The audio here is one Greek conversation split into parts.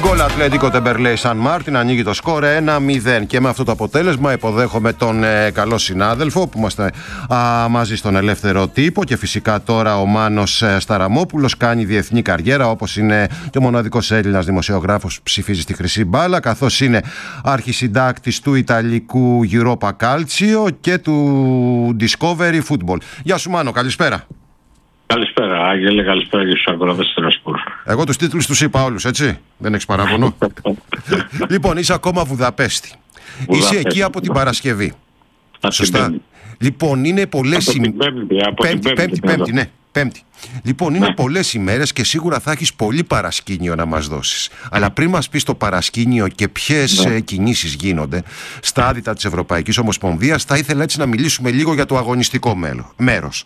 Γκολ Ατλέτικο Τεμπερλέι Σαν Μάρτιν, ανοίγει το σκορ 1-0. Και με αυτό το αποτέλεσμα υποδέχομαι τον καλό συνάδελφο που είμαστε μαζί στον Ελεύθερο Τύπο. Και φυσικά τώρα ο Μάνος Σταραμόπουλος κάνει διεθνή καριέρα, όπως είναι και ο μοναδικός Έλληνας δημοσιογράφος που ψηφίζει στη Χρυσή Μπάλα, καθώς είναι αρχισυντάκτης του Ιταλικού Europa Calcio και του Discovery Football. Γεια σου Μάνο, καλησπέρα. Καλησπέρα, Άγγελε, καλησπέρα και στους ακροατές της Τρασπούρ. Εγώ τους τίτλους τους είπα όλους, έτσι. Δεν έχεις παράπονο? Λοιπόν, είσαι ακόμα Βουδαπέστη. Είσαι εκεί από την Παρασκευή. Σωστά. Λοιπόν, είναι πολλές Πέμπτη. Λοιπόν, είναι πολλές ημέρες και σίγουρα θα έχεις πολύ παρασκήνιο να μας δώσεις. Αλλά πριν μας πεις το παρασκήνιο και ποιες κινήσεις γίνονται στα άδυτα της Ευρωπαϊκής Ομοσπονδίας, θα ήθελα έτσι να μιλήσουμε λίγο για το αγωνιστικό μέρος.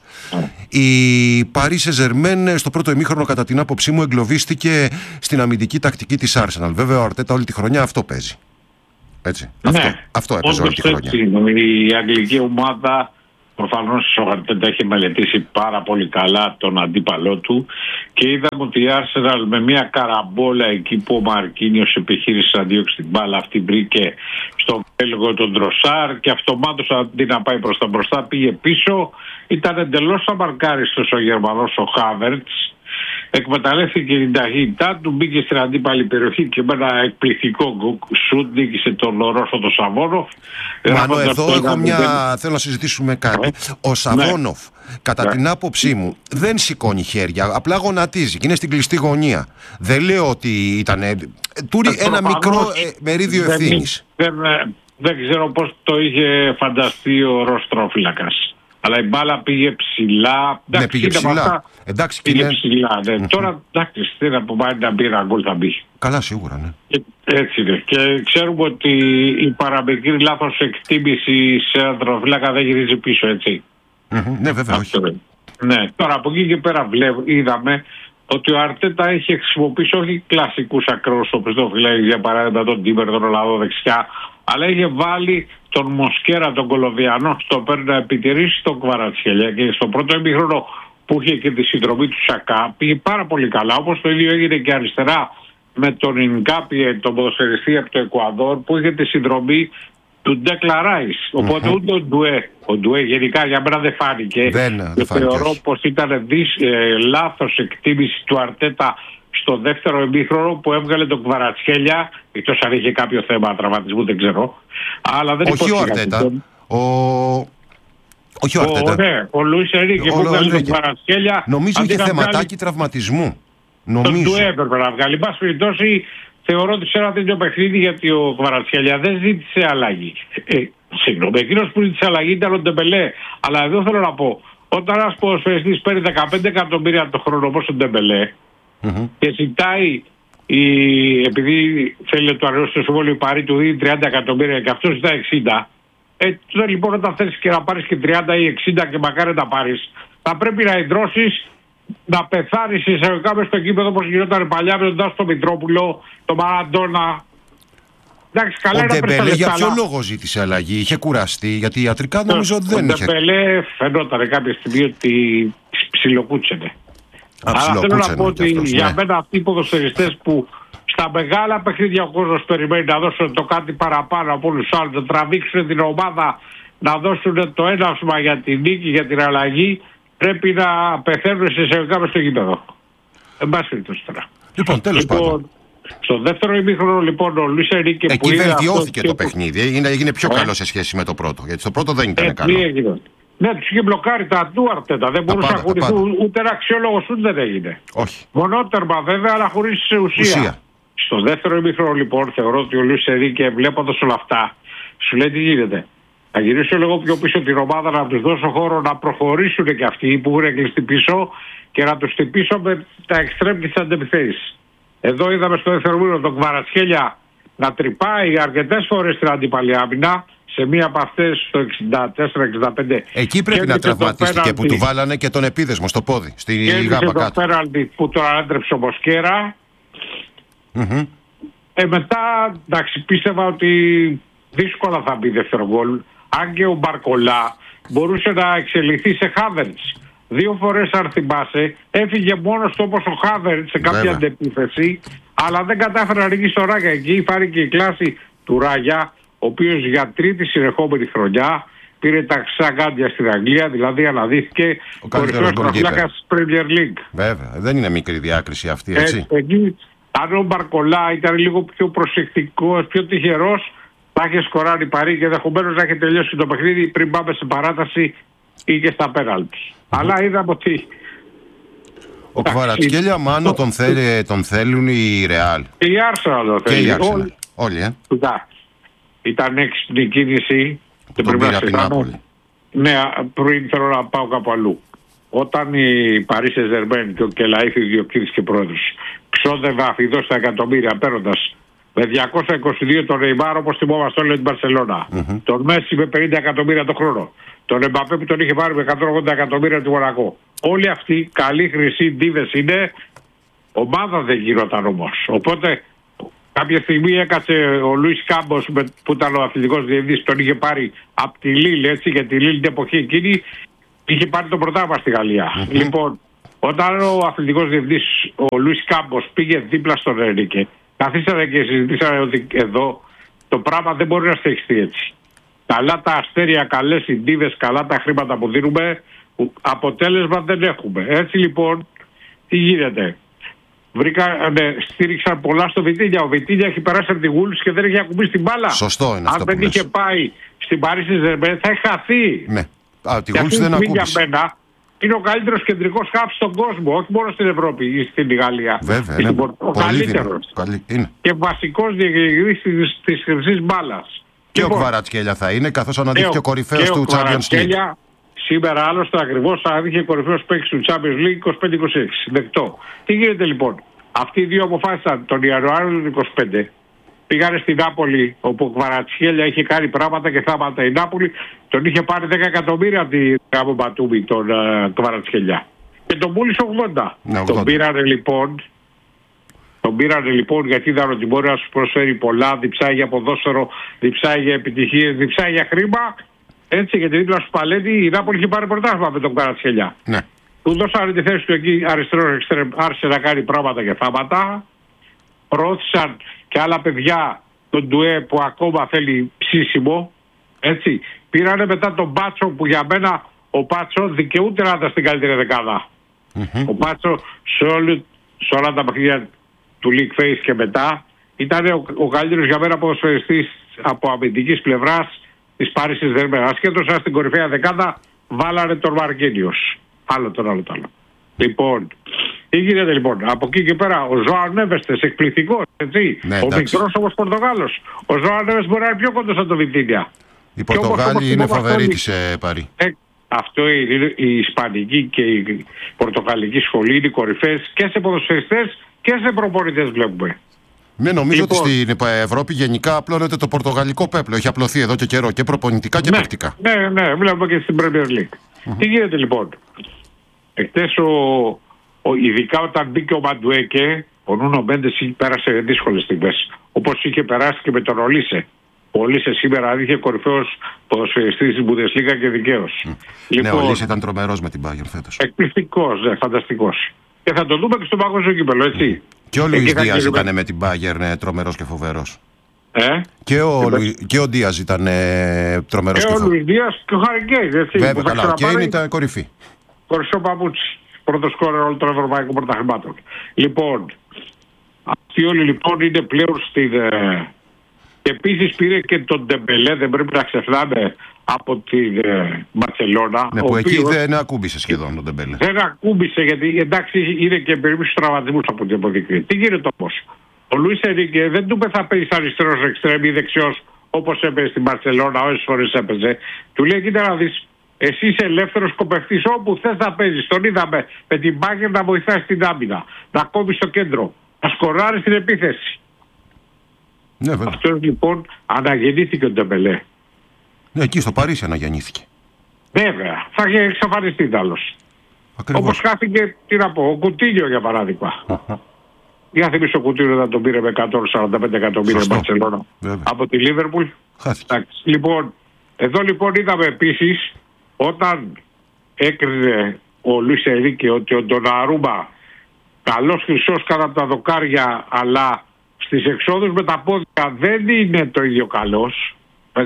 Η Paris Saint-Germain στο πρώτο ημίχρονο, κατά την άποψή μου, εγκλωβίστηκε στην αμυντική τακτική της Arsenal. Βέβαια, ο Αρτέτα όλη τη χρονιά αυτό παίζει. Έτσι. Αυτό έπαιζε όλη τη χρονιά. Η αγγλική ομάδα, προφανώς ο Αρτέτα έχει μελετήσει πάρα πολύ καλά τον αντίπαλό του και είδαμε ότι η Arsenal με μια καραμπόλα εκεί που ο Μαρκίνιος επιχείρησε να διώξει την μπάλα, αυτή βρήκε στον Βέλγο τον Τροσάρ και αυτομάτως αντί να πάει προς τα μπροστά πήγε πίσω. Ήταν εντελώς αμαρκάριστος ο Γερμανός ο Χάβερτς. Εκμεταλλεύτηκε την ταχύτητά του, μπήκε στην αντίπαλη περιοχή και με ένα εκπληκτικό σουτ νίκησε τον Ρώσο τον Σαβόνοφ. Μάνο, εδώ θέλω να συζητήσουμε κάτι. Ο Σαβόνοφ, κατά την άποψή μου, δεν σηκώνει χέρια, απλά γονατίζει και είναι στην κλειστή γωνία. Δεν λέω ότι ήταν. Τούρι ένα μικρό μερίδιο ευθύνης. Δεν ξέρω πώς το είχε φανταστεί ο Ρωστροφύλακας. Αλλά η μπάλα πήγε ψηλά. Ναι, πήγε ψηλά. Εντάξει, πήγε ψηλά. Ναι. Τώρα, εντάξει, στην από πάει να μπει ένα γκολ θα μπει. Καλά, σίγουρα, ναι. Έτσι είναι. Και ξέρουμε ότι η παραμικρή λάθος εκτίμηση σε ανθρωφύλακα δεν γυρίζει πίσω, έτσι. Ναι, βέβαια, όχι. Ναι. Τώρα, από εκεί και πέρα είδαμε ότι ο Αρτέτα έχει χρησιμοποιήσει όχι κλασικούς ακραίους οπισθοφυλάκες, για παράδειγμα τον Τίμερ, τον Ολλανδό δεξιά, αλλά είχε βάλει τον Μοσκέρα, τον Κολομβιανό, στο πέρα να επιτηρήσει τον Κβαρατσχέλια και στο πρώτο ημίχρονο που είχε και τη συνδρομή του Σακά πήγε πάρα πολύ καλά. Όπως το ίδιο έγινε και αριστερά με τον Ινκάπιε, τον ποδοσφαιριστή από το Εκουαδόρ, που είχε τη συνδρομή του Ντέκλα Ράις. Οπότε ούτε ο Ντουέ γενικά για μένα δεν φάνηκε. Και θεωρώ πως ήταν λάθος εκτίμηση του Αρτέτα στο δεύτερο ημίχρονο που έβγαλε τον Κβαρατσχέλια, εκτός αν είχε κάποιο θέμα τραυματισμού, δεν ξέρω. Αλλά δεν όχι ο Αρτέτα. Όχι ο Αρτέτα. Ναι, ο Λουίς Ενρίκε που έβγαλε τον Κβαρατσχέλια. Νομίζω είχε θεματάκι τραυματισμού. Τον του έπρεπε να βγάλει. Μπας περιπτώσει, θεωρώ ότι σε ένα τέτοιο παιχνίδι, γιατί ο Κβαρατσχέλια δεν ζήτησε αλλαγή. Συγγνώμη, εκείνος που ζήτησε αλλαγή ήταν ο Ντεμπελέ. Αλλά εδώ θέλω να πω, όταν ένας ποδοσφαιριστής παίρνει 15 εκατομμύρια το χρόνο όπως ο Ντεμπελέ, και ζητάει, επειδή θέλει να του αρέσει το συμβόλαιο, η Παρί του δίνει 30 εκατομμύρια και αυτό ζητάει 60. Τότε λοιπόν όταν θες και να πάρεις και 30 ή 60 και μακάρι να πάρεις, θα πρέπει να ιδρώσεις, να πεθάνεις εισαγωγικά μες στο κήπεδο όπως γινόταν παλιά με τον Τάσο Μητρόπουλο, τον Μαραντόνα. Εντάξει, καλά, ο Ντεμπελέ για ποιο λόγο ζήτησε αλλαγή? Είχε κουραστεί? Γιατί ιατρικά νομίζω ότι δεν είχε. Ο Ντεμπελέ φαινόταν κάποια στιγμή ότι ψιλοκούτσενε. Αλλά θέλω να πω ότι για μένα αυτοί οι ποδοσφαιριστές που στα μεγάλα παιχνίδια ο κόσμος περιμένει να δώσουν το κάτι παραπάνω από όλους τους άλλους, να τραβήξουν την ομάδα, να δώσουν το έναυσμα για την νίκη, για την αλλαγή, πρέπει να πεθαίνουν σε εισαγωγικά μες στο γήπεδο. Εν πάση περιπτώσει τώρα. Λοιπόν, τέλος πάντων. Στο δεύτερο ημίχρονο λοιπόν ο Λουίς Ενρίκε εκεί βελτιώθηκε το παιχνίδι, έγινε πιο καλό σε σχέση με το πρώτο, γιατί στο πρώτο δεν ήταν καλό. Ναι, τους είχε μπλοκάρει τα του Αρτέτα. Δεν μπορούσε να χωρηθούν, ούτε ένα αξιόλογο σουτ δεν έγινε. Όχι. Μονότερμα βέβαια, αλλά χωρίς ουσία. Στο δεύτερο ημίχρονο λοιπόν θεωρώ ότι ο Λουίς Ενρίκε, βλέποντας όλα αυτά, σου λέει τι γίνεται. Θα γυρίσω λίγο πιο πίσω την ομάδα, να τους δώσω χώρο να προχωρήσουν και αυτοί που έχουν κλειστεί πίσω και να τους χτυπήσω με τα εξτρέμ και τις αντεπιθέσεις. Εδώ είδαμε στο δεύτερο ημίχρονο τον Κβαρατσχέλια να τρυπάει αρκετές φορές την αντίπαλη άμυνα. Σε μία από αυτές στο 64-65. Εκεί πρέπει να τραυματίστηκε που του βάλανε και τον επίδεσμο στο πόδι. Στη γάμπα κάτω. Το πέναλτι που τον ανέτρεψε ο Μοσκέρα. Μετά, εντάξει, πίστευα ότι δύσκολα θα μπει δεύτερο γκολ. Αν και ο Μπαρκολά μπορούσε να εξελιχθεί σε Χάβερτς. 2 φορές αν θυμάσαι έφυγε μόνος του όπως ο Χάβερτς σε κάποια αντεπίθεση. Αλλά δεν κατάφερε να ρίξει στο Ράγια. Εκεί φάνηκε η κλάση του Ράγια, ο οποίος για τρίτη συνεχόμενη χρονιά πήρε τα ξαγάντια στην Αγγλία, δηλαδή αναδύθηκε ο κορυφαίος πρωταθλητής της Premier League. Βέβαια, δεν είναι μικρή διάκριση αυτή, έτσι. Εκεί, αν ο Μπαρκολά ήταν λίγο πιο προσεκτικός, πιο τυχερός, θα είχε σκοράρει Παρί και ενδεχομένως να είχε τελειώσει το παιχνίδι πριν πάμε σε παράταση ή και στα πέναλτι. Αλλά είδαμε ότι. Ο Κβαρατσχέλια μάλλον τον θέλουν οι Ρεάλ. Και η Arsenal το θέλει. Και η Arsenal. Όλοι, Ήταν έξυπνη κίνηση. Τον πήρα από την Νάπολη. Ναι, πριν θέλω να πάω κάπου αλλού. Όταν η Παρί Σεν-Ζερμέν και ο Κελαΐφ, ιδιοκτήτης και πρόεδρος, ξόδευε αφιδώς εκατομμύρια παίρνοντας με 222 τον Νεϊμάρ, όπως θυμόμαστε όλοι την Μπαρσελόνα. Τον Μέση με 50 εκατομμύρια το χρόνο. Τον Εμπαπέ που τον είχε πάρει με 180 εκατομμύρια του Μονακό. Όλοι αυτοί καλοί χρυσοί ντίβες είναι. Ομάδα δεν γινόταν όμως. Οπότε κάποια στιγμή έκατσε ο Λουίς Κάμπος που ήταν ο αθλητικός διευθυντής, τον είχε πάρει από τη Λίλ, έτσι, γιατί η Λίλ την εποχή εκείνη είχε πάρει το πρωτάθλημα στη Γαλλία. Λοιπόν, όταν ο αθλητικός διευθυντής, ο Λουίς Κάμπος, πήγε δίπλα στον Ένικε, καθίσανε και συζητήσανε ότι εδώ το πράγμα δεν μπορεί να στεχιστεί έτσι. Καλά τα αστέρια, καλές οι ντίβες, καλά τα χρήματα που δίνουμε, αποτέλεσμα δεν έχουμε. Έτσι λοιπόν, τι γίνεται. Στήριξαν πολλά στο Βιτίνια. Ο Βιτίνια έχει περάσει από τη Γούλς και δεν έχει ακουμπήσει την μπάλα. Σωστό είναι αυτό. Αν δεν είχε πάει στην Παρί Σεν-Ζερμέν θα έχει χαθεί. Ναι. Τη Γούλς δεν ακούμπησε. Για μένα είναι ο καλύτερος κεντρικός χαφ στον κόσμο, όχι μόνο στην Ευρώπη ή στην Γαλλία. Βέβαια, είναι ο καλύτερος. Και βασικός διεκδικητής της χρυσής μπάλας. Και ο Κβαρατσχέλια θα είναι, καθώς αναδείχθηκε ο κορυφαίος του Champions League. Σήμερα άλλωστε ακριβώς αναδείχθηκε κορυφαίος παίκτης του Champions League 25-26. Δεκτό. Τι γίνεται λοιπόν. Αυτοί οι δύο αποφάσισαν τον Ιανουάριο του 25. Πήγανε στην Νάπολη, όπου ο Κβαρατσχέλια είχε κάνει πράγματα και θάματα. Η Νάπολη τον είχε πάρει 10 εκατομμύρια από την Γκάμπο Μπατούμι, τον Κβαρατσχέλια. Και τον πούλησε 80. Ναι, 80. Τον πήρανε λοιπόν γιατί είδαν ότι μπορεί να σου προσφέρει πολλά, διψάει για ποδόσφαιρο, διψάει για επιτυχίες, διψάει για χρήμα. Έτσι, γιατί δίπλα σου Παλέτη η Νάπολη είχε πάρει πρωτάθλημα με τον Κβαρατσχέλια. Ναι. Του δώσανε τη θέση του εκεί αριστερό εξτρέμ, άρχισε να κάνει πράγματα και θάματα. Προώθησαν και άλλα παιδιά τον Ντουέ που ακόμα θέλει ψήσιμο. Έτσι. Πήρανε μετά τον Πάτσο που για μένα ο Πάτσο δικαιούται να ήταν στην καλύτερη δεκάδα. Ο Πάτσο σε όλα τα παιχνίδια του League Face και μετά ήταν ο καλύτερος για μένα ποδοσφαιριστής από αμυντικής πλευράς της Παρί Σεν-Ζερμέν. Ασχέτως αν στην κορυφαία δεκάδα βάλανε τον Μαρκίνιος. Άλλο. Λοιπόν, τι γίνεται λοιπόν. Από εκεί και πέρα ο Ζωάο Νέβες, εκπληκτικός, έτσι. Ναι, ο μικρός όμως Πορτογάλος. Ο Ζωάο Νέβες μπορεί να είναι πιο κοντός από το Βιτίνια. Οι Πορτογάλοι είναι φοβεροί της Παρί. Αυτό είναι η ισπανική και η πορτογαλική σχολή, είναι οι κορυφές και σε ποδοσφαιριστές και σε προπονητές βλέπουμε. Ναι, νομίζω ότι στην Ευρώπη γενικά απλώνεται το πορτογαλικό πέπλο. Έχει απλωθεί εδώ και καιρό και προπονητικά και πρακτικά. Ναι, βλέπουμε και στην Premier League. Τι γίνεται λοιπόν. Εχθές ειδικά όταν μπήκε ο Μαντουέκε, ο Νούνο Μέντες πέρασε δύσκολες στιγμές. Όπως είχε περάσει και με τον Ολίσε. Ο Ολίσε σήμερα είχε κορυφαίος ποδοσφαιριστής της Bundesliga και δικαίως. Ναι, ο Ολίσε ήταν τρομερός με την Bayern φέτος. Εκπληκτικός, φανταστικός. Και θα το δούμε και στο παγκόσμιο κύπελλο, έτσι. Και ο Λουίς Δίας ήταν με την Bayern τρομερός και φοβερός. Και ο Δίας ήταν τρομερός και φοβερός. Και ο Λουίς Δίας και ο Χάρι Κέιν, έτσι. Βέβαια, καλά, ο Κέιν ήταν κορυφή. Κορυφαίο παπούτσι. Πρώτο σκόρερ όλων των ευρωπαϊκών πρωταθλημάτων. Λοιπόν, αυτοί όλοι λοιπόν είναι πλέον στην. Και επίσης πήρε και τον Ντεμπελέ, δεν πρέπει να ξεχνάμε, από την Μπαρσελόνα. Ναι, που εκεί δεν ακούμπησε σχεδόν τον Ντεμπελέ. Δεν ακούμπησε γιατί εντάξει είναι και περίπου στους τραυματισμούς από την αποδεικνύει. Τι γίνεται όμως. Ο Λουίς Ενρίκε δεν του είπε θα παίζει αριστερός εξτρέμ ή δεξιός όπως έπαιζε στην Μπαρσελόνα, όσες φορές έπαιζε. Του λέει κοίτα να δεις. Εσύ είσαι ελεύθερος σκοπευτής όπου θες να παίζεις. Τον είδαμε με την Bayern να βοηθάει στην άμυνα, να κόβει στο κέντρο, να σκοράρει στην επίθεση. Ναι, αυτός λοιπόν αναγεννήθηκε ο Ντεμπελέ. Ναι, εκεί στο Παρίσι αναγεννήθηκε. Βέβαια, θα είχε εξαφανιστεί άλλος. Όπως χάθηκε, τι να πω, ο Κουτίνιο για παράδειγμα. Για θυμίσω ο Κουτίνιο να τον πήρε με 145 εκατομμύρια η Μπαρσελόνα από τη Λίβερπουλ. Λοιπόν, εδώ λοιπόν είδαμε επίσης όταν έκρινε ο Λουίς Ενρίκε ότι ο Ντοναρούμα καλός χρυσός κατά τα δοκάρια, αλλά στις εξόδους με τα πόδια δεν είναι το ίδιο καλός.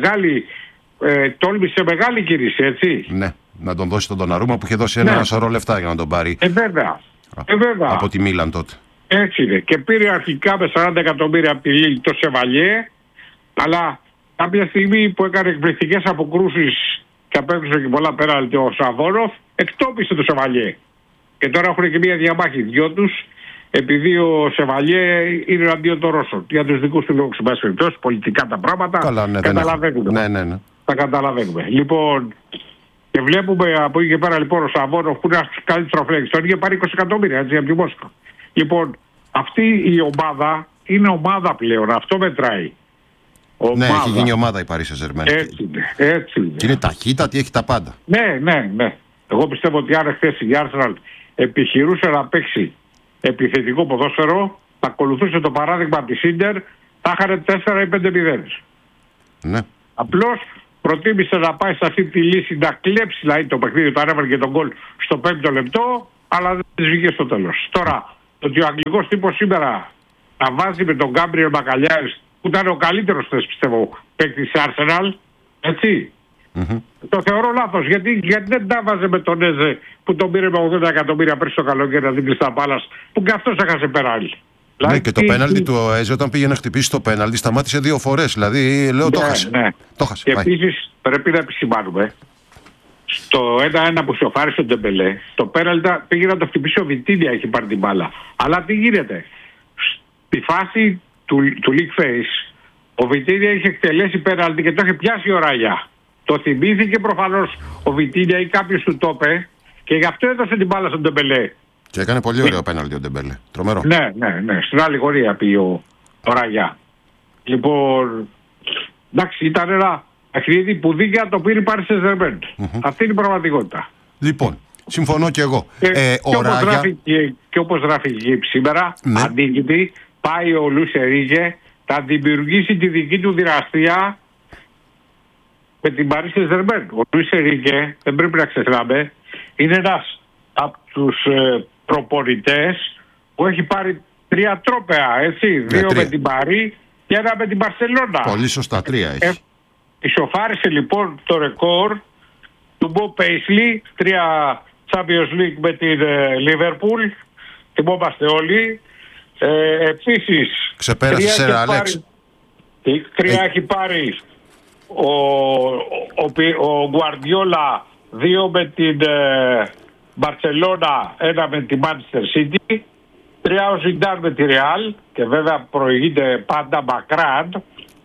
Τόλμησε μεγάλη κίνηση, έτσι. Ναι, να τον δώσει τον Ντοναρούμα που είχε δώσει ένα σωρό λεφτά για να τον πάρει. Βέβαια. Από τη Μίλαν τότε. Έτσι είναι. Και πήρε αρχικά με 40 εκατομμύρια από τη Λίλ το Σεβαλιέ, αλλά κάποια στιγμή που έκανε εκπληκτικές αποκρούσεις και απέκτησε και πολλά πέναλτι ο Σαββόροφ, εκτόπισε το Σεβαλιέ. Και τώρα έχουν και μια διαμάχη δυο τους, επειδή ο Σεβαλιέ είναι εναντίον των Ρώσων. Για τους δικούς του λόγους, σε περιπτώσει, πολιτικά τα πράγματα. Καλά, ναι, καταλαβαίνουμε. Ναι. Τα καταλαβαίνουμε. Λοιπόν, και βλέπουμε από εκεί και πέρα λοιπόν ο Σαββόροφ που είναι ένα καλύτερο φλέγγι. Τον είχε πάρει 20 εκατομμύρια έτσι από τη Μόσχα. Λοιπόν, αυτή η ομάδα είναι ομάδα πλέον. Αυτό μετράει. Ναι, έχει γίνει ομάδα η Paris Saint-Germain. Έτσι είναι. Και είναι ταχύτατη, έχει τα πάντα. Ναι. Εγώ πιστεύω ότι αν χθες η Arsenal επιχειρούσε να παίξει επιθετικό ποδόσφαιρο, θα ακολουθούσε το παράδειγμα από τη Σίντερ, θα είχαν 4 ή 5-0. Ναι. Απλώς προτίμησε να πάει σε αυτή τη λύση να κλέψει δηλαδή το παιχνίδι, το έβαλε και τον γκολ στο 5ο λεπτό, αλλά δεν της βγήκε στο τέλος. Τώρα, ότι ο αγγλικός τύπος σήμερα να βάζει με τον Γκάμπριελ Μακαλιάρης, που ήταν ο καλύτερος θες πιστεύω παίκτης της Arsenal, έτσι. Το θεωρώ λάθος, γιατί δεν τα βάζε με τον Έζε που τον πήρε με 80 εκατομμύρια πριν στο καλοκαίρι να δίπλει στα Πάλας, που και αυτός έχασε πέναλτι. Ναι, και το πέναλτι του Έζε όταν πήγε να χτυπήσει το πέναλτι σταμάτησε 2 φορές. Δηλαδή, λέω το χάσε. Ναι. Το χάσε. Και επίσης πρέπει να επισημάνουμε στο 1-1 που σοφάρισε ο Ντεμπελέ, το πέναλτι πήγε να το χτυπήσει ο Βιτίνια, έχει πάρει την μπάλα. Αλλά τι γίνεται, στη φάση του League Face, ο Βιτίνια είχε εκτελέσει πέναλτι και το είχε πιάσει ο Ράγια. Το θυμήθηκε προφανώς ο Βιτίνια ή κάποιος του το είπε και γι' αυτό έδωσε την μπάλα στον Ντεμπελέ. Και έκανε πολύ ωραίο πέναλτι ο Ντεμπελέ. Τρομερό. Ναι. Στην άλλη γωνία πήγε ο Ράγια. Λοιπόν, εντάξει, ήταν ένα παιχνίδι που δίκαια το πήρε η Paris Saint-Germain. Αυτή είναι η πραγματικότητα. Λοιπόν, συμφωνώ και εγώ. Και όπως γράφει σήμερα, ναι. αντίκειτη, πάει ο Λουίς Ενρίκε, θα δημιουργήσει τη δική του δυναστεία με την Paris Saint-Germain. Ο Λουίς Ενρίκε, δεν πρέπει να ξεχνάμε, είναι ένας από τους προπονητές που έχει πάρει 3 τρόπαια, έτσι. 2 με την Παρί και 1 με την Μπαρσελόνα. Πολύ σωστά, 3 έχει. Ισοφάρισε λοιπόν το ρεκόρ του Μπο Πέισλι, 3 Champions League με την Λίβερπουλ. Θυμόμαστε όλοι. Επίσης, ξεπέρασε Σερ Αλέξ. 3 έχει πάρει ο Γκουαρδιόλα, 2 με την Μπαρσελόνα, 1 με την Manchester City, 3 ο Ζιντάν με τη Ρεάλ και βέβαια προηγείται πάντα μακράν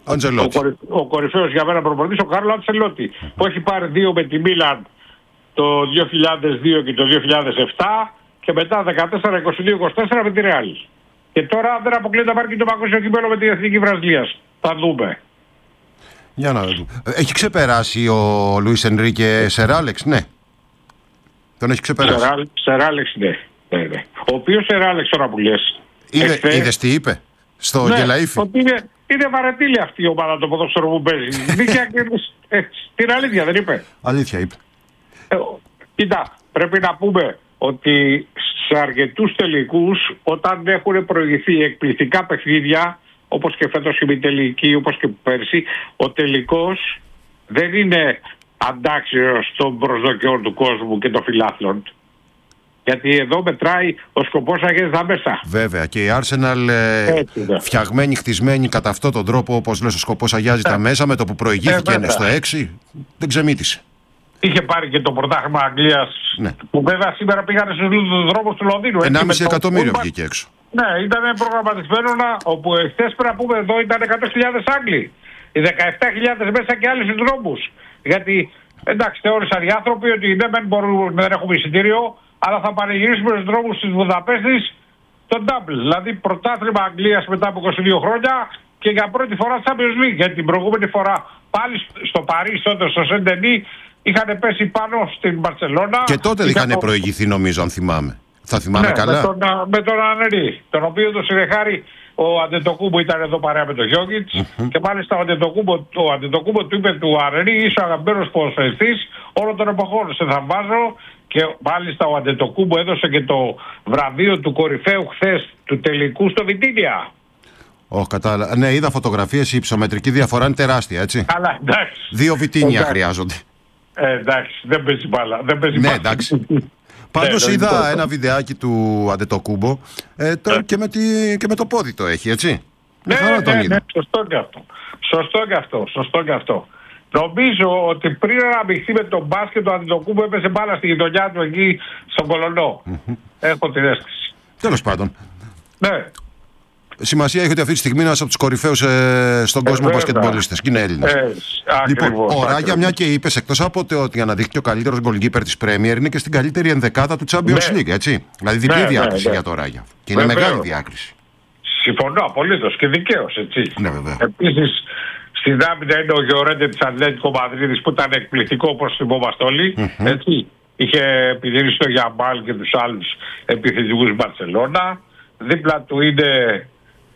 ο κορυφαίος για μένα προπονητής, ο Κάρλο Αντσελότη, που έχει πάρει 2 με τη Μίλαν το 2002 και το 2007 και μετά 14-22-24 με τη Ρεάλ. Και τώρα δεν αποκλείεται να πάρει και το παγκόσμιο κύπελλο με την Εθνική Βραζιλίας. Θα δούμε. Για να δούμε. Έχει ξεπεράσει ο Λουίς Ενρίκε Σερ Άλεξ, ναι. Τον έχει ξεπεράσει. Σερ Άλεξ, ναι. Ο οποίος Σερ Άλεξ τώρα που λες. Είδες τι είπε στο Γελαΐφι. Ότι είναι βαρετήλη αυτή η ομάδα το ποδόσφαιρο που παίζει. Την αλήθεια δεν είπε. Αλήθεια είπε. Κοίτα, πρέπει να πούμε ότι σε αρκετούς τελικούς, όταν έχουν προηγηθεί εκπληκτικά παιχνίδια, όπως και φέτος η τελική, όπως και πέρσι, ο τελικός δεν είναι αντάξιος των προσδοκιών του κόσμου και των φιλάθλων. Γιατί εδώ μετράει ο σκοπός αγέννητα μέσα. Βέβαια, και η Arsenal φτιαγμένη, χτισμένη κατά αυτόν τον τρόπο, όπως λες, ο σκοπός αγιάζει τα μέσα, με το που προηγήθηκε στο 6, δεν ξεμύτησε. Είχε πάρει και το πρωτάθλημα Αγγλίας, που βέβαια σήμερα πήγανε στους δρόμους του Λονδίνου. 1,5 εκατομμύριο βγήκε έξω. Ναι, ήταν προγραμματισμένο όπου χθες πρέπει να πούμε εδώ ήταν 100.000 Άγγλοι. Οι 17.000 μέσα και άλλοι στους δρόμους. Γιατί εντάξει, θεώρησαν οι άνθρωποι ότι δεν έχουμε εισιτήριο, αλλά θα πανηγυρίσουμε στους δρόμους της Βουδαπέστης τον Double. Δηλαδή πρωτάθλημα Αγγλίας μετά από 22 χρόνια και για πρώτη φορά Champions League. Γιατί την προηγούμενη φορά πάλι στο Παρίσι, τότε στο Σεντενί, είχαν πέσει πάνω στην Μπαρσελόνα. Και τότε είχαν προηγηθεί, νομίζω, αν θυμάμαι. Θα θυμάμαι καλά. Με τον Ανερή, τον οποίο το συνεχάρει ο Αντετοκούμπο, ήταν εδώ παρέα με τον Γιόγκιτς. Και μάλιστα ο Αντετοκούμπο του είπε του Ανερή: είσαι ο αγαπημένος ποδοσφαιριστής όλων των εποχών. Σε θαυμάζω Και μάλιστα ο Αντετοκούμπο έδωσε και το βραβείο του κορυφαίου χθες του τελικού στο Βιτίνια. Κατάλαβα. Ναι, είδα φωτογραφίες, η υψομετρική διαφορά είναι τεράστια, έτσι. Αλλά εντάξει. 2 Βιτίνια χρειάζονται. Εντάξει, δεν παίζει μπάλα. Ναι, εντάξει. Πάντως είδα ένα βιντεάκι του Αντετοκούμπο και με το πόδι το έχει, έτσι. Ναι, σωστό και αυτό. Νομίζω ότι πριν αναμειχθεί με τον μπάσκετ, το Αντετοκούμπο έπεσε μπάλα στη γειτονιά του εκεί στον Κολονό. Έχω την αίσθηση. Τέλος πάντων. Ναι. Σημασία έχει ότι αυτή τη στιγμή είναι ένας από τους κορυφαίους στον κόσμο μπασκετμπολίστες και είναι Έλληνας. Λοιπόν, ο Ράγια, μια και είπες, εκτός από ότι αναδείχθηκε ο καλύτερος γκολκίπερ της Πρέμιερ, είναι και στην καλύτερη ενδεκάδα του Champions League, έτσι. Δηλαδή διπλή διάκριση για το Ράγια. Και είναι μεγάλη διάκριση. Συμφωνώ απολύτως και δικαίως, έτσι. Ναι, βέβαια. Επίσης, στην άμυνα είναι ο Γιορέντε της Ατλέτικο Μαδρίδης που ήταν εκπληκτικό, όπως θυμόμαστε όλοι. Έτσι. Είχε επιδειρήσει το Γιαμπάλ και τους άλλους επιθετικούς Μπαρσελόνα. Δίπλα του είναι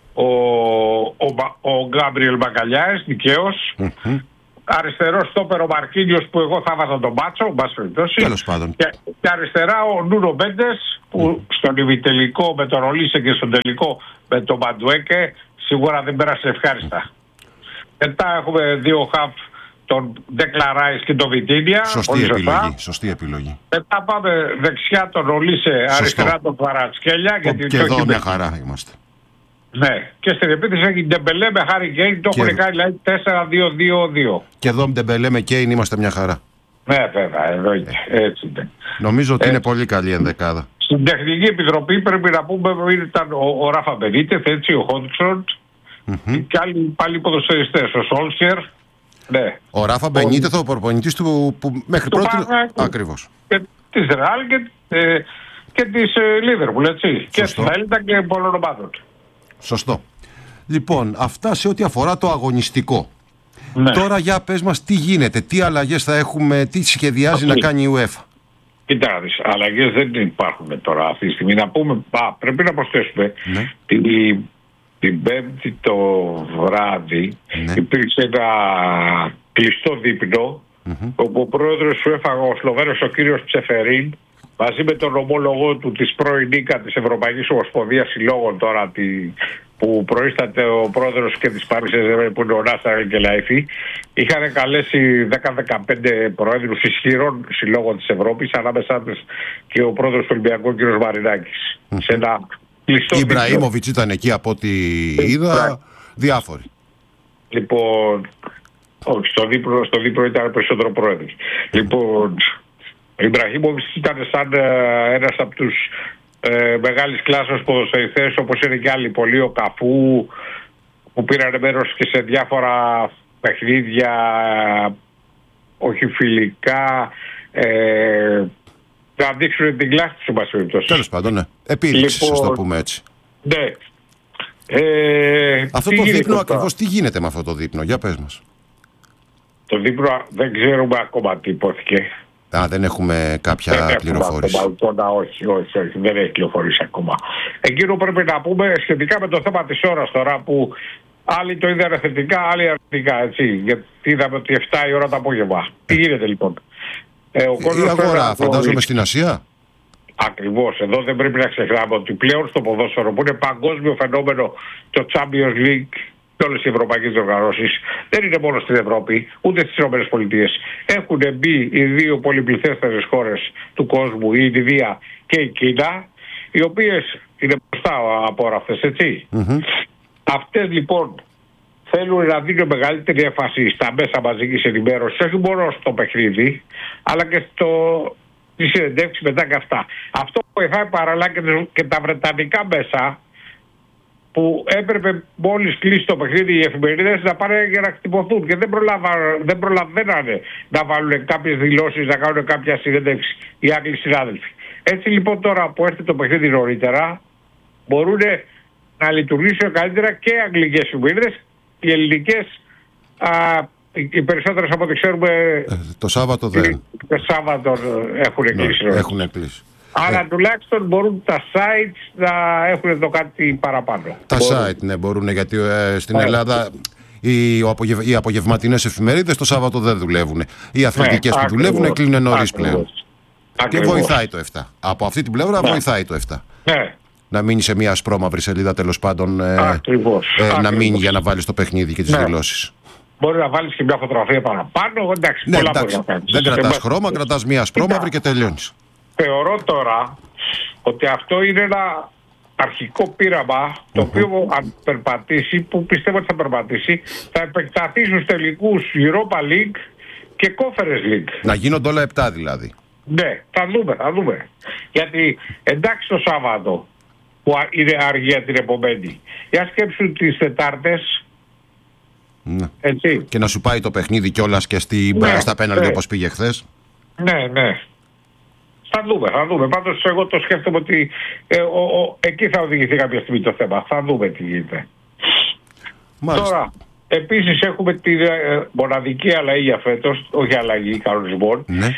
ο Γκάμπριελ Μπακαλιάης, δικαίως. Αριστερός στόπερ ο Μαρκίνιος που εγώ θα βάζα τον Μπάτσο, τέλος πάντων. Και αριστερά ο Νούνο Μπέντες που στον ημιτελικό με τον Ρολίσε και στον τελικό με τον Μαντουέκε σίγουρα δεν πέρασε ευχάριστα. Μετά έχουμε δύο χαφ, τον Ντεκλαράης και τον Βιτίνια. Σωστή επιλογή. Μετά πάμε δεξιά τον Ρολίσε, αριστερά τον Κβαρατσκέλια. Και εδώ μια χαρά είμαστε. Ναι, και στην επίθεση έχει Ντεμπελέ με Χάρι Κέιν, το έχουν κάνει δηλαδή 4-2-2-2. Και εδώ με Ντεμπελέ με Κέιν είμαστε μια χαρά. Ναι, βέβαια, εδώ είναι. Έτσι είναι. Νομίζω ότι είναι πολύ καλή ενδεκάδα. Στην τεχνική επιτροπή πρέπει να πούμε ήταν ο Ράφα Μπενίτεθ, έτσι, ο Χόντξον και άλλοι πάλι ποδοσφαιριστές, ο Σόλσκερ. Ναι. Ο Ράφα Μπενίτεθ, ο προπονητής του που μέχρι πρώτη. Ακριβώς. Και της Ρεάλ και της Λίβερπουλ, έτσι. Και στην Ελίτα και πολλών ομάδων. Σωστό. Λοιπόν, αυτά σε ό,τι αφορά το αγωνιστικό. Ναι. Τώρα για πες μας τι γίνεται, τι αλλαγές θα έχουμε, τι σχεδιάζει να κάνει η UEFA. Κοιτάξτε, αλλαγές δεν υπάρχουν τώρα αυτή τη στιγμή. Να πούμε, πρέπει να προσθέσουμε την Πέμπτη το βράδυ υπήρξε ένα κλειστό δείπνο όπου ο πρόεδρος του UEFA, ο Σλοβαίνος ο κύριος Τσεφερίν, μαζί με τον ομόλογο του της πρώην ΙΚΑ της Ευρωπαϊκής Ομοσπονδίας Συλλόγων τώρα που προείσταται ο πρόεδρος και της Παρίσης που είναι ο Νάσαρ Ελκελαϊφή, είχαν καλέσει 10-15 προέδρους ισχυρών συλλόγων της Ευρώπης, ανάμεσά τους και ο πρόεδρος του Ολυμπιακού κ. Μαρινάκης. Σε ένα κλειστό δείπνο. Ιμπραήμοβιτς ήταν εκεί από ό,τι είδα, διάφοροι. Λοιπόν, όχι, στο δείπνο ήταν περισσότερο πρόεδρος. Λοιπόν, ο Ιμπραήμοβιτς ήταν σαν ένας από τους μεγάλης κλάσσης ποδοσφαιριστές, όπως είναι και άλλοι πολλοί, ο Καφού, που πήραν μέρος και σε διάφορα παιχνίδια, όχι φιλικά, να δείξουν την κλάση της συμπασιότητας. Τέλος πάντων, ναι. Επίδειξη, λοιπόν, το πούμε έτσι. Ναι. Αυτό το δείπνο ακριβώς, τι γίνεται με αυτό το δείπνο, για πες μας. Το δείπνο δεν ξέρουμε ακόμα τι υπόθηκε. Δεν έχουμε κάποια πληροφόρηση. Όχι, δεν έχει πληροφορήσει ακόμα. Εκείνο πρέπει να πούμε σχετικά με το θέμα της ώρας τώρα που άλλοι το είδαν θετικά, άλλοι αρνητικά, έτσι. Γιατί είδαμε ότι 7 η ώρα το απόγευμα. Τι γίνεται λοιπόν. Η αγορά, φαντάζομαι στην Ασία. Ακριβώς. Εδώ δεν πρέπει να ξεχνάμε ότι πλέον στο ποδόσφαιρο που είναι παγκόσμιο φαινόμενο το Champions League και όλες οι ευρωπαϊκές οργανώσεις, δεν είναι μόνο στην Ευρώπη, ούτε στις ΗΠΑ. Έχουν μπει οι δύο πολυπληθέστερες χώρες του κόσμου, η Ινδία και η Κίνα, οι οποίες είναι μπροστά από όλα αυτές, έτσι. Αυτές λοιπόν θέλουν να δίνουν μεγαλύτερη έμφαση στα μέσα μαζικής ενημέρωσης, όχι μόνο στο παιχνίδι, αλλά και στη συνεντεύξη μετά και αυτά. Αυτό βοηθάει παράλληλα και τα βρετανικά μέσα, που έπρεπε μόλις κλείσει το παιχνίδι οι εφημερίδες να πάνε για να χτυπωθούν και δεν προλαβαίνανε να βάλουν κάποιες δηλώσεις, να κάνουν κάποια συνέντευξη οι Άγγλοι συνάδελφοι. Έτσι λοιπόν τώρα που έρθει το παιχνίδι νωρίτερα μπορούν να λειτουργήσουν καλύτερα και οι αγγλικές εφημερίδες, οι ελληνικές οι περισσότερες από ό,τι ξέρουμε το Σάββατο δεν. Το Σάββατο έχουν κλείσει. Έχουν κλείσει. Αλλά τουλάχιστον μπορούν τα sites να έχουν εδώ κάτι παραπάνω. Τα site, ναι, μπορούν, γιατί στην Ελλάδα οι απογευματινές εφημερίδες το Σάββατο δεν δουλεύουν. Οι αθλητικές που δουλεύουν κλείνουν νωρίς πλέον. Και βοηθάει το 7. Από αυτή την πλευρά βοηθάει το 7. Ναι. Να μείνει σε μια ασπρόμαυρη σελίδα, τέλος πάντων. Να μείνει για να βάλει το παιχνίδι και τις δηλώσεις. Μπορεί να βάλεις και μια φωτογραφία παραπάνω. Εντάξει, πολλά μπορεί να κάνεις. Δεν κρατάς χρώμα, κρατάς μια ασπρόμαυρη και τελειώνεις. Θεωρώ τώρα ότι αυτό είναι ένα αρχικό πείραμα το οποίο αν περπατήσει, που πιστεύω ότι θα περπατήσει, θα επεκταθεί στους τελικούς Europa League και Conference League. Να γίνονται όλα 7 δηλαδή. Ναι, θα δούμε. Γιατί εντάξει το Σάββατο που είναι αργία την επομένη. Για σκέψου τις Τετάρτες. Ναι. Έτσι. Και να σου πάει το παιχνίδι κιόλας και στα πέναλτι όπως πήγε χθες. Ναι. Θα δούμε. Πάντως εγώ το σκέφτομαι ότι εκεί θα οδηγηθεί κάποια στιγμή το θέμα. Θα δούμε τι γίνεται. Μάλιστα. Τώρα, επίσης έχουμε τη μοναδική αλλαγή για φέτος, όχι αλλαγή κανονισμών. Ναι.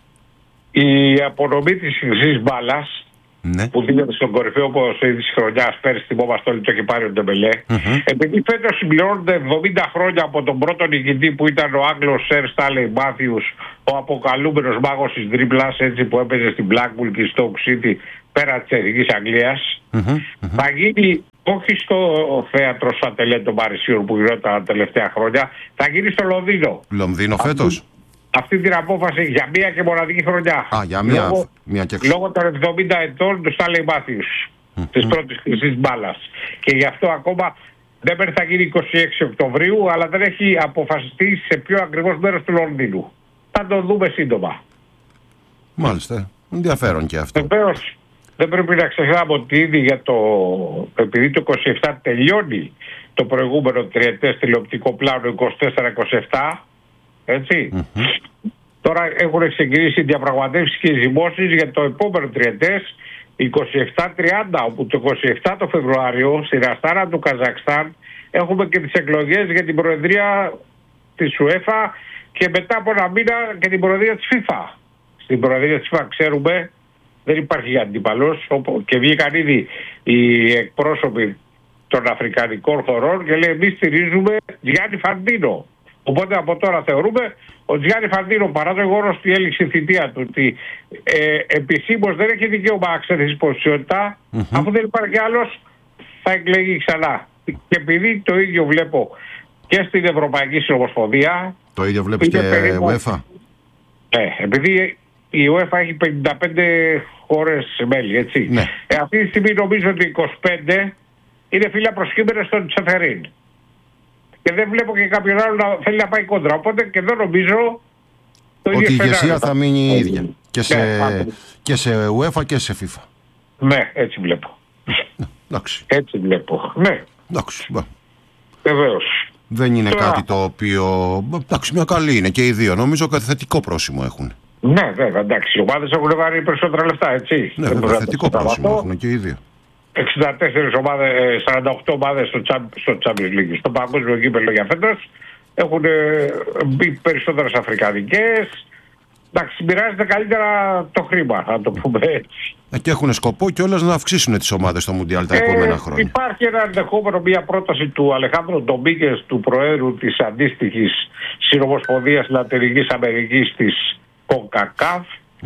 Η απονομή της χρυσής μπάλας, ναι, που δίνεται στον κορυφαίο ποδοσφαιριστή της χρονιάς, πέρσι θυμόμαστε όλοι, το έχει πάρει ο Ντεμπελέ. Επειδή φέτος συμπληρώνονται 70 χρόνια από τον πρώτο νικητή που ήταν ο Άγγλος Σερ Στάλεϊ Μάθιους, ο αποκαλούμενος μάγος της δρίπλας, έτσι, που έπαιζε στην Blackpool και στο City πέρα της Εθνικής Αγγλίας, θα γίνει όχι στο θέατρο Σατελέ των Παρισίων που γινόταν τα τελευταία χρόνια, θα γίνει στο Λονδίνο. Λονδίνο φέτος. Αυτή την απόφαση για μία και μοναδική χρονιά. Για μία και λόγω των 70 ετών του Στάλεϊ Μάθιους, της πρώτης χρυσής μπάλας. Και γι' αυτό ακόμα δεν θα γίνει 26 Οκτωβρίου, αλλά δεν έχει αποφασιστεί σε ποιο ακριβώς μέρος του Λονδίνου. Θα το δούμε σύντομα. Μάλιστα. Ενδιαφέρον και αυτό. Βεβαίως, δεν πρέπει να ξεχνάμε ότι ήδη επειδή το 27 τελειώνει το προηγούμενο τριετές τηλεοπτικό πλάνο 24-27, έτσι. Τώρα έχουν ξεκινήσει οι διαπραγματεύσεις και οι ζυμώσεις για το επόμενο τριετές 27-30, όπου το 27 το Φεβρουάριο στην Αστάνα του Καζακστάν έχουμε και τις εκλογές για την προεδρία της UEFA και μετά από ένα μήνα και την προεδρία της FIFA. Στην προεδρία της FIFA ξέρουμε δεν υπάρχει αντίπαλος και βγήκαν ήδη οι εκπρόσωποι των Αφρικανικών χωρών και λέει εμείς στηρίζουμε Γιάννη Φαντίνο. Οπότε από τώρα θεωρούμε ότι Γιάννη Φαντίνο, παρά το γεγονός ότι έληξε η θητεία του, ότι επισήμως δεν έχει δικαίωμα άξενης υποψηφιότητα, αφού δεν υπάρχει άλλος, θα εκλεγεί ξανά. Και επειδή το ίδιο βλέπω και στην Ευρωπαϊκή Συνομοσπονδία. Το ίδιο βλέπεις και UEFA. Επειδή η UEFA έχει 55 χώρες μέλη, έτσι. Ναι. Αυτή τη στιγμή νομίζω ότι 25 είναι φίλια προσκύμενες στον Τσεφερίν. Και δεν βλέπω και κάποιον άλλο να θέλει να πάει κόντρα. Οπότε και εδώ νομίζω ότι η ηγεσία θα μείνει η ίδια. Και σε UEFA και σε FIFA. Ναι, έτσι βλέπω. Έτσι βλέπω. Ναι. Εντάξει. Βεβαίως. Δεν είναι κάτι το οποίο. Εντάξει, μια καλή είναι και οι δύο. Νομίζω κάτι θετικό πρόσημο έχουν. Ναι, βέβαια, εντάξει. Οι ομάδες έχουν βάλει περισσότερα λεφτά, έτσι. Ναι, βέβαια, θετικό πρόσημο έχουν και οι δύο. 64 ομάδες, 48 ομάδες στο Champions League. Στο παγκόσμιο κύπελλο για φέτος έχουν μπει περισσότερες αφρικανικές. Εντάξει, μοιράζεται καλύτερα το χρήμα, να το πούμε έτσι. Και έχουν σκοπό κιόλας να αυξήσουν τις ομάδες στο Μουντιάλ τα επόμενα χρόνια. Υπάρχει ένα ενδεχόμενο, μια πρόταση του Αλεχάνδρο Ντομπίκες, του Προέδρου της αντίστοιχης Συνομοσπονδίας Λατινικής Αμερικής της CONCACAF,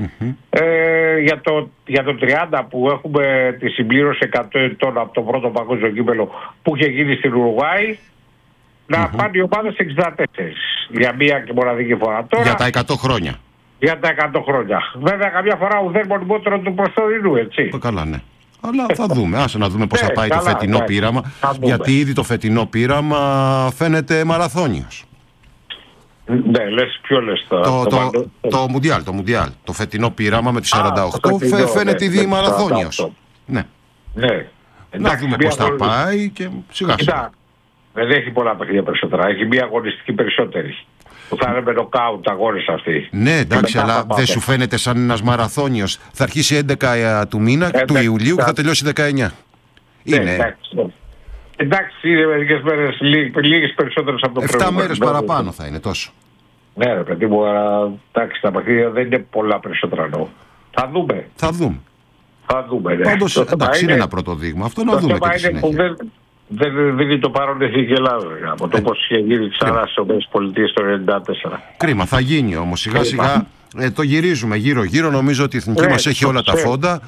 για το 30 που έχουμε τη συμπλήρωση 100 ετών από το πρώτο παγκόσμιο κύπελλο που είχε γίνει στην Ουρουγουάη, να πάνε οι ομάδες 64 για μία και μοναδική φορά. Τώρα, για τα 100 χρόνια. Για τα 100 χρόνια. Βέβαια καμιά φορά ουδέν μονιμότερο του προσωρινού, έτσι. Καλά, ναι. Αλλά θα δούμε. Άσε να δούμε πώς θα πάει το φετινό πείραμα. Γιατί ήδη το φετινό πείραμα φαίνεται μαραθώνιος. Ναι, λες, ποιο λες το Μουντιάλ. Το φετινό πείραμα με τις 48 φαίνεται ήδη μαραθώνιος. Ναι. Να δούμε πώς θα πάει και σιγά σιγά. Δεν έχει πολλά παιχνίδια περισσότερα. Έχει μία αγωνιστική περισσότερη. Που θα είναι με νοκάουτ αγώνες αυτή. Ναι, εντάξει, αλλά δεν σου φαίνεται σαν ένας μαραθώνιος. Θα αρχίσει 11 του μήνα, του Ιουλίου και θα τελειώσει 19. Είναι. Εντάξει, είναι μερικές μέρες, λίγες περισσότερες από το προηγούμενο. 7 μέρες παραπάνω θα είναι τόσο. Ναι, ρε παιδί μου, εντάξει, τα παιχνίδια δεν είναι πολλά περισσότερα εννοώ. Θα δούμε. Θα δούμε, ναι. Πάντως, εντάξει, είναι ένα πρώτο δείγμα. Αυτό να δούμε και τη συνέχεια. Δεν δίνει το παρόν εθνική Ελλάδα από το πώς είχε γίνει ξανά στις ΗΠΑ το 1994. Κρίμα, θα γίνει όμως. Σιγά σιγά Το γυρίζουμε γύρω-γύρω. Νομίζω ότι η εθνική μας έχει όλα τα φόντα.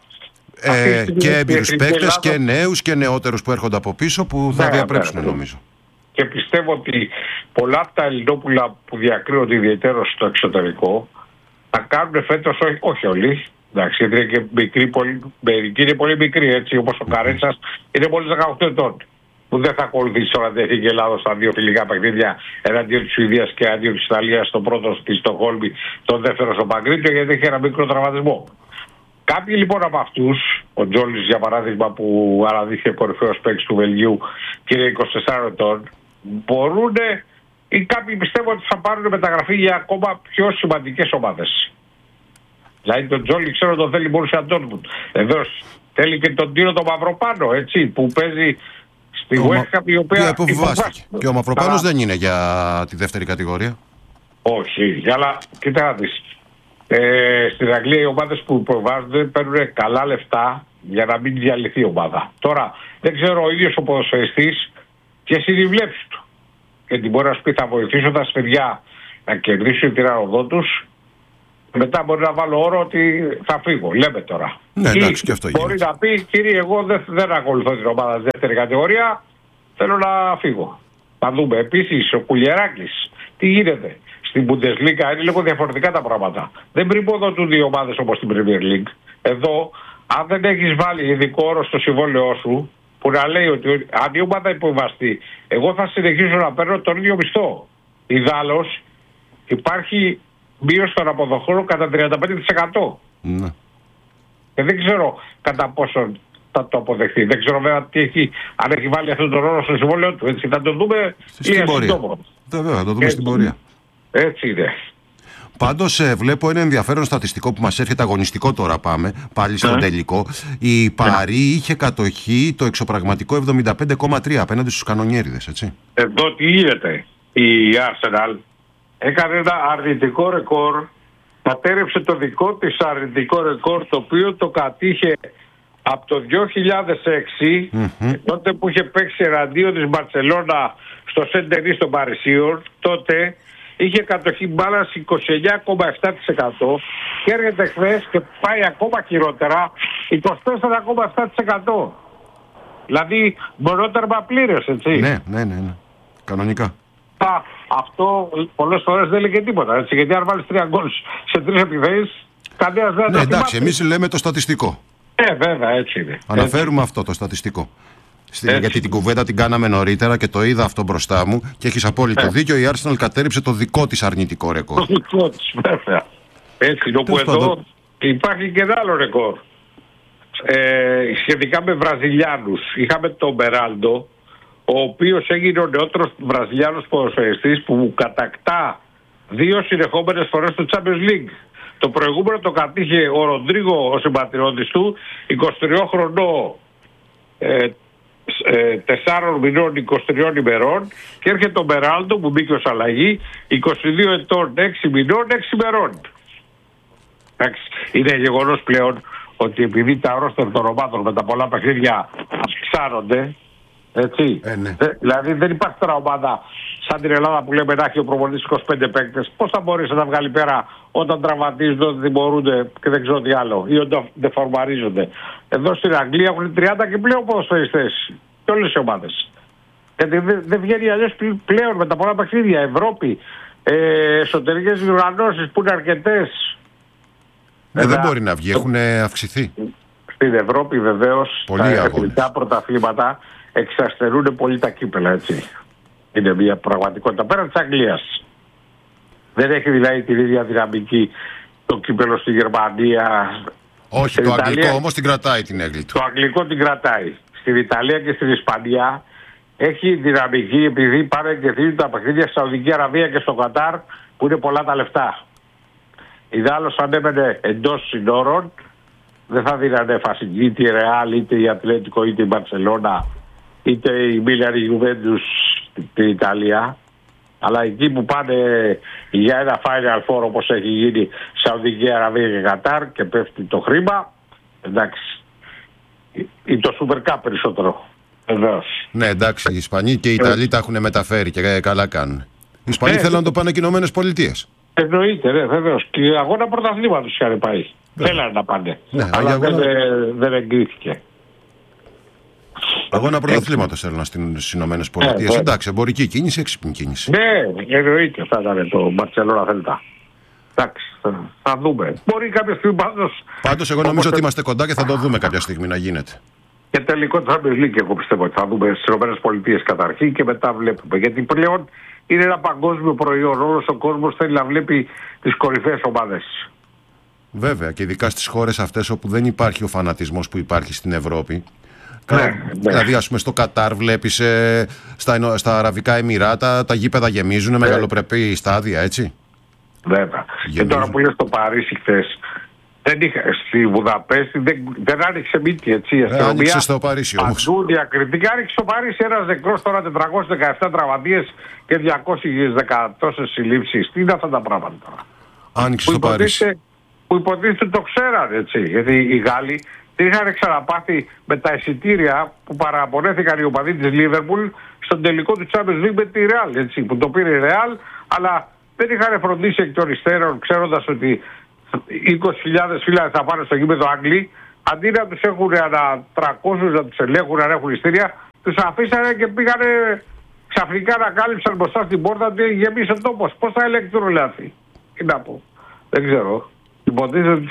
Και έμπειρους παίκτες και νέους και νεότερους που έρχονται από πίσω που θα διαπρέψουν νομίζω. Και πιστεύω ότι πολλά από τα Ελληνόπουλα που διακρίνονται ιδιαίτερα στο εξωτερικό θα κάνουν φέτος, όχι όλοι, εντάξει, γιατί είναι και μικροί, μερικοί είναι πολύ μικροί, έτσι, όπως ο Καρέτσας είναι μόλις 18 ετών, που δεν θα ακολουθήσει τώρα την Εθνική Ελλάδα στα δύο φιλικά παιχνίδια εναντίον της Σουηδίας και εναντίον της Ιταλίας, στο πρώτο στη Στοκχόλμη, το δεύτερο στο Παγκρίτιο, γιατί έχει ένα μικρό τραυματισμό. Κάποιοι λοιπόν από αυτούς, ο Τζόλης για παράδειγμα που αναδείχθηκε κορυφαίος παίκτης του Βελγίου και είναι 24 ετών, μπορούν ή κάποιοι πιστεύω ότι θα πάρουν μεταγραφή για ακόμα πιο σημαντικές ομάδες. Δηλαδή τον Τζόλη ξέρω τον θέλει Μπόρουσια Ντόρτμουντ. Εδώ θέλει και τον Τίνο τον Μαυροπάνο, έτσι, που παίζει στη West Ham, η οποία υποβάστηκε. Και ο Μαυροπάνος δεν είναι για τη δεύτερη κατηγορία. Όχι, αλλά κοίτα να δεις. Στην Αγγλία οι ομάδες που υποβάζονται παίρνουν καλά λεφτά για να μην διαλυθεί η ομάδα. Τώρα δεν ξέρω ο ίδιος ο ποδοσφαιριστής ποιες είναι οι βλέψεις του. Γιατί μπορεί να σου πει θα βοηθήσω τα παιδιά να κερδίσουν την άνοδό τους. Μετά μπορεί να βάλω όρο ότι θα φύγω. Λέμε τώρα. Ναι, εντάξει, και αυτό μπορεί να πει κύριε, εγώ δεν ακολουθώ την ομάδα στη δεύτερη κατηγορία. Θέλω να φύγω. Θα δούμε. Επίσης ο Κουλιεράκης τι γίνεται. Στην Bundesliga είναι λίγο διαφορετικά τα πράγματα. Δεν πρημοδοτούν δύο ομάδες όπως στην Premier League. Εδώ, αν δεν έχεις βάλει ειδικό όρο στο συμβόλαιό σου, που να λέει ότι αν η ομάδα υποβαστεί, εγώ θα συνεχίσω να παίρνω τον ίδιο μισθό. Ιδάλλως, υπάρχει μείωση των αποδοχών κατά 35%. Ναι. Και δεν ξέρω κατά πόσο θα το αποδεχθεί. Δεν ξέρω βέβαια τι έχει, αν έχει βάλει αυτόν τον όρο στο συμβόλαιο του. Έτσι, θα το δούμε στην πορεία. Βέβαια, θα το δούμε στην πορεία. Έτσι είναι. Πάντως βλέπω ένα ενδιαφέρον στατιστικό που μας έρχεται αγωνιστικό τώρα πάμε, πάλι στον τελικό. Η Παρί είχε κατοχή το εξωπραγματικό 75,3 απέναντι στους κανονιέριδες, έτσι. Εδώ τι γίνεται. Η Arsenal έκανε ένα αρνητικό ρεκόρ, κατέρευσε το δικό της αρνητικό ρεκόρ, το οποίο το κατήχε από το 2006, τότε που είχε παίξει εναντίον της Μπαρσελόνα στο Σεντερί των Παρισίων, τότε είχε κατοχή μπάλας 29,7% και έρχεται χθες και πάει ακόμα χειρότερα 24,7%. Δηλαδή μονότερμα πλήρες, έτσι. Ναι. Κανονικά. Αυτό πολλές φορές δεν λέει και τίποτα, έτσι, γιατί αν βάλεις 3 γκολ σε 3 επιθέσεις, κανένας δεν το εντάξει, εμείς λέμε το στατιστικό. Βέβαια, έτσι είναι. Αναφέρουμε αυτό το στατιστικό. Γιατί την κουβέντα την κάναμε νωρίτερα και το είδα αυτό μπροστά μου και έχεις απόλυτο δίκιο. Η Arsenal κατέρριψε το δικό της αρνητικό ρεκόρ. Το δικό της, βέβαια. Έτσι, όπου εδώ υπάρχει και ένα άλλο ρεκόρ. Σχετικά με Βραζιλιάνους. Είχαμε τον Μπεράλντο, ο οποίος έγινε ο νεότερος Βραζιλιάνος ποδοσφαιριστής που κατακτά 2 συνεχόμενες φορές το Champions League. Το προηγούμενο το κατήχε ο Ροντρίγο, ο συμπατριώτης του, 23 χρονών, 4 μηνών, 23 ημερών, και έρχεται το Μπεράλντο που μπήκε ως αλλαγή, 22 ετών, 6 μηνών, 6 ημερών. Είναι γεγονός πλέον ότι επειδή τα ρόστερ των ομάδων με τα πολλά παιχνίδια αυξάνονται, έτσι, ναι. Δηλαδή δεν υπάρχει τώρα ομάδα σαν την Ελλάδα που λέμε να έχει ο προπονητής 25 παίκτες. Πώς θα μπορείς να τα βγάλει πέρα όταν τραυματίζονται, δεν μπορούν και δεν ξέρω τι άλλο, ή όταν δεν φορμαρίζονται. Εδώ στην Αγγλία έχουν 30 και πλέον ποδοσφαιριστές και όλες οι ομάδες. Γιατί δεν βγαίνει αλλιώς πλέον με τα πολλά παιχνίδια. Ευρώπη, εσωτερικές διοργανώσεις που είναι αρκετές. Δεν μπορεί να βγει, έχουν αυξηθεί. Στην Ευρώπη βεβαίως τα εθνικά πρωταθλήματα εξαστερούν πολύ τα κύπελα, έτσι. Είναι μια πραγματικότητα πέραν της Αγγλίας. Δεν έχει δηλαδή την ίδια δυναμική το κύπελο στη Γερμανία. Όχι, το αγγλικό όμως την κρατάει την έγκλη του. Το αγγλικό την κρατάει. Στην Ιταλία και στην Ισπανία έχει δυναμική επειδή πάνε και δίνουν τα παιχνίδια στη Σαουδική Αραβία και στο Κατάρ που είναι πολλά τα λεφτά. Ιδάλλως αν έμενε εντός συνόρων δεν θα δίνανε έμφαση είτε η Ρεάλ, είτε η Ατλέτικο, είτε η Μπαρσελόνα, είτε η Μίλαν, η Γιουβέντους στην Ιταλία. Αλλά εκεί που πάνε για ένα Final Four όπως έχει γίνει Σαουδική Αραβία και Κατάρ και πέφτει το χρήμα, εντάξει, ή το Super Cup περισσότερο. Βεβαίως. Ναι, εντάξει, οι Ισπανοί και οι Ιταλοί τα έχουν μεταφέρει και καλά κάνουν. Οι Ισπανοί θέλουν να το πάνε και οι Ηνωμένες Πολιτείες. Εννοείται, ναι, βεβαίως. Και αγώνα πρωταθλήματος είχαν πάει. Θέλανε να πάνε. Ναι, αλλά δεν εγκρίθηκε. Αγώνα πρωταθλήματος έδωσαν στις Ηνωμένες Πολιτείες. Εντάξει, εμπορική κίνηση, έξυπνη κίνηση. Ναι, εννοείται θα ήταν το Μπαρσελόνα Θέλτα. Εντάξει, θα δούμε. Μπορεί κάποια στιγμή πάντως. Πάντως, εγώ νομίζω ότι είμαστε κοντά και θα το δούμε κάποια στιγμή να γίνεται. Και τελικό το Champions League, εγώ πιστεύω ότι θα δούμε στις ΗΠΑ καταρχήν και μετά βλέπουμε. Γιατί πλέον είναι ένα παγκόσμιο προϊόν. Όλος ο κόσμος θέλει να βλέπει τις κορυφαίες ομάδες. Βέβαια, και ειδικά στις χώρες αυτές όπου δεν υπάρχει ο φανατισμός που υπάρχει στην Ευρώπη. Ναι. Δηλαδή, ας πούμε, στο Κατάρ βλέπεις στα Αραβικά Εμιράτα τα γήπεδα γεμίζουν, μεγαλοπρεπή στάδια, έτσι. Βέβαια. Και τώρα που λες στο Παρίσι χθες, στη Βουδαπέστη δεν άνοιξε μύτη, έτσι. Άνοιξε στο Παρίσι όμως. Παντού διακριτικά άνοιξε στο Παρίσι ένας νεκρός, τώρα 417 τραυματίες και 210 τόσες συλλήψεις. Τι είναι αυτά τα πράγματα τώρα. Άνοιξε στο Παρίσι. Που υποτίθεται το ξέραν, έτσι. Γιατί οι Γάλλοι δεν είχαν ξαναπάθει με τα εισιτήρια που παραπονέθηκαν οι οπαδοί της Λίβερπουλ στον τελικό του Champions League με τη Real, έτσι. Που το πήρε η Real, αλλά δεν είχαν φροντίσει εκ των υστέρων, ξέροντας ότι 20.000 φίλοι θα πάνε στο γήπεδο Άγγλοι, αντί να τους έχουν ανά 300 να τους ελέγχουν, αν έχουν ειστήρια, τους αφήσανε και πήγανε ξαφνικά να κάλυψαν μπροστά στην πόρτα ότι γεμίσει ο τόπος. Πώς θα ελέγχουν όλοι αυτοί. Τι να πω. Δεν ξέρω. Υποτίθεται